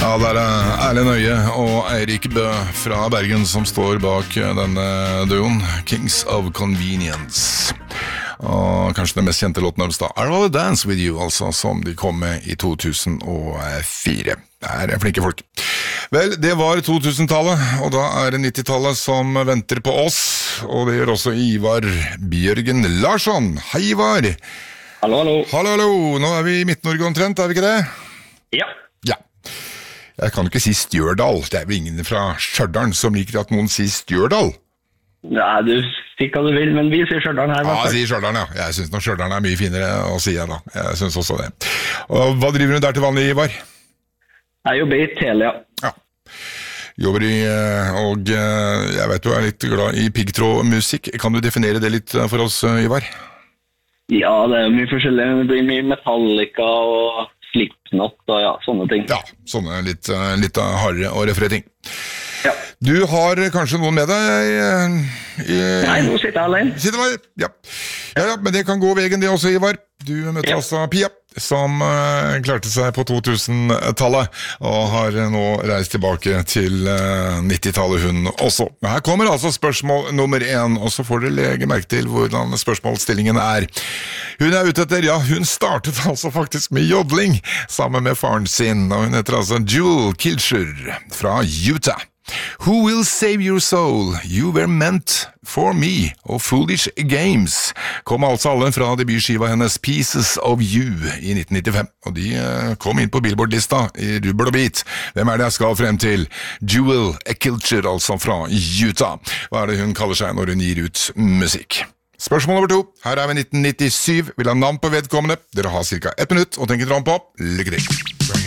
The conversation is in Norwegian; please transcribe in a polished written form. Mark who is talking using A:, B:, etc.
A: Ja, det Erlend Øye og Eirik Bø fra Bergen som står bak denne duoen, Kings of Convenience. Og kanskje den mest kjente låten deres da, I Rather Dance With You, altså, som de kom med i 2004. Det flinke folk. Vel, det var 2000-tallet, og da det 90-tallet som venter på oss, og det gjør også Ivar Bjørgen Larsson. Hei, Ivar!
B: Hallo, hallo.
A: Hallo, hallo! Nå vi i Midt-Norge omtrent, vi ikke det?
B: Ja.
A: Ja. Jeg kan ikke si Stjørdal, det jo ingen fra Stjørdal som liker at noen sier Stjørdal.
B: Nei, du sier hva du vil, men vi sier Stjørdal her.
A: Ja, jeg sier Stjørdal, ja. Jeg synes nok Stjørdal mye finere å si da. Jeg synes også det. Og hva driver du der til vanlig, Ivar?
B: Jeg jobber i Telia.
A: Ja. Jobber i, og jeg vet du litt glad i piggtrådmusikk. Kan du definere det litt for oss, Ivar?
B: Ja, det mye forskjellig. Det blir mye Metallica og Slipknot og ja, sånne ting.
A: Ja, sånne litt hardere og røffere ting.
B: Ja.
A: Du har kanskje noen med deg?
B: Nei, nå sitter jeg alene.
A: Sitter alene, ja. Ja, men det kan gå veien det også, Ivar. Du møtte altså Pia, som klarte seg på 2000-tallet, og har nå reist tilbake til 90-tallet hun også. Men her kommer altså spørsmål nummer 1, og så får dere legge merke til hvordan spørsmålsstillingen Hun ute etter, ja, hun startet altså faktisk med jodling, sammen med faren sin, og hun heter altså Jewel Kilcher fra Utah. Who will save your soul? You were meant for me. Og Foolish Games kom altså alle fra debutskiva hennes Pieces of You i 1995. Og de kom inn på Billboard-lista i rubbel og bit. Hvem det jeg skal frem til? Jewel Kilcher, altså fra Utah. Hva det hun kaller seg når hun gir ut musikk? Spørsmål nummer 2. Her vi 1997. Vil ha navn på vedkommende. Dere har cirka 1 minutt å tenke dere om på. Lykke til!